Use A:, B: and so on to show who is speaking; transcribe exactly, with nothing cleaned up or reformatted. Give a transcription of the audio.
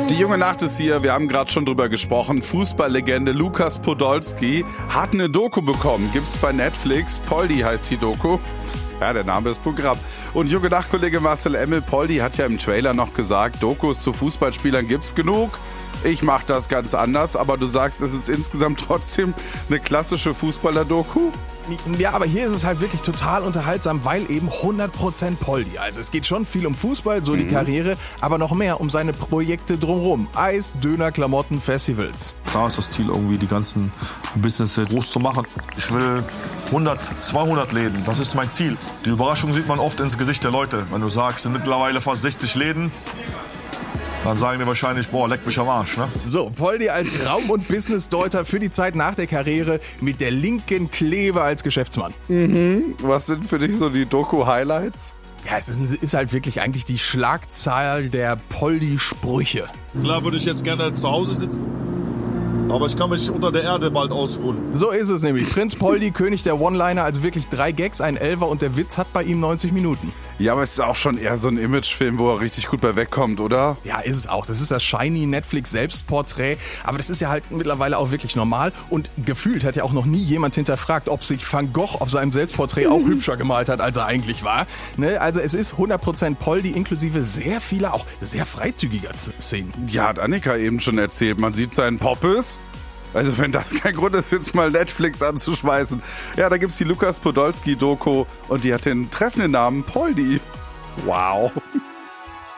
A: Die junge Nacht ist hier, wir haben gerade schon drüber gesprochen. Fußballlegende Lukas Podolski hat eine Doku bekommen, gibt's bei Netflix. Poldi heißt die Doku. Ja, der Name ist Programm. Und junge Nachtkollege Marcel Emmel, Poldi hat ja im Trailer noch gesagt, Dokus zu Fußballspielern gibt's genug. Ich mache das ganz anders, aber du sagst, es ist insgesamt trotzdem eine klassische Fußballer-Doku?
B: Ja, aber hier ist es halt wirklich total unterhaltsam, weil eben hundert Prozent Poldi. Also es geht schon viel um Fußball, so die mhm. Karriere, aber noch mehr um seine Projekte drumherum. Eis, Döner, Klamotten, Festivals.
C: Klar ist das Ziel, irgendwie die ganzen Businesses groß zu machen. Ich will hundert, zweihundert Läden, das ist mein Ziel. Die Überraschung sieht man oft ins Gesicht der Leute. Wenn du sagst, es sind mittlerweile fast sechzig Läden, dann sagen die wahrscheinlich, boah, leck mich am Arsch, ne?
B: So, Poldi als Raum- und Businessdeuter für die Zeit nach der Karriere mit der linken Klebe als Geschäftsmann.
A: Mhm. Was sind für dich so die Doku-Highlights?
B: Ja, es ist, ist halt wirklich eigentlich die Schlagzahl der Poldi-Sprüche.
C: Klar würde ich jetzt gerne zu Hause sitzen, aber ich kann mich unter der Erde bald ausruhen.
B: So ist es nämlich. Prinz Poldi, König der One-Liner, also wirklich drei Gags, ein Elfer und der Witz hat bei ihm neunzig Minuten.
A: Ja, aber es ist auch schon eher so ein Imagefilm, wo er richtig gut bei wegkommt, oder?
B: Ja, ist es auch. Das ist das shiny Netflix-Selbstporträt. Aber das ist ja halt mittlerweile auch wirklich normal. Und gefühlt hat ja auch noch nie jemand hinterfragt, ob sich Van Gogh auf seinem Selbstporträt auch hübscher gemalt hat, als er eigentlich war. Ne? Also es ist hundert Prozent Poldi, inklusive sehr vieler, auch sehr freizügiger Szenen.
A: Ja, hat Annika eben schon erzählt. Man sieht seinen Poppes. Also wenn das kein Grund ist, jetzt mal Netflix anzuschmeißen. Ja, da gibt's die Lukas Podolski-Doku und die hat den treffenden Namen Poldi. Wow.